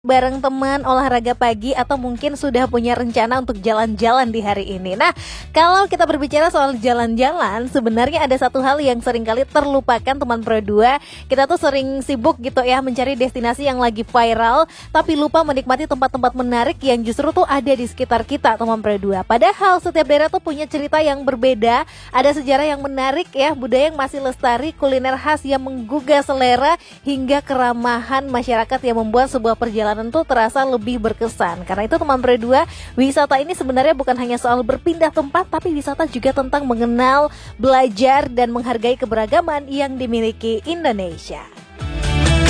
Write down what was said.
bareng teman olahraga pagi atau mungkin sudah punya rencana untuk jalan-jalan di hari ini. Nah, kalau kita berbicara soal jalan-jalan, sebenarnya ada satu hal yang seringkali terlupakan teman Pro 2. Kita tuh sering sibuk gitu ya mencari destinasi yang lagi viral, tapi lupa menikmati tempat-tempat menarik yang justru tuh ada di sekitar kita teman Pro 2. Padahal setiap daerah tuh punya cerita yang berbeda, ada sejarah yang menarik ya, budaya yang masih lestari, kuliner khas yang menggugah selera, hingga keramahan masyarakat yang membuat sebuah perjalanan tuh terasa lebih berkesan. Karena itu teman Pro 2, wisata ini sebenarnya bukan hanya soal berpindah tempat, tapi wisata juga tentang mengenal, belajar, dan menghargai keberagaman yang dimiliki Indonesia.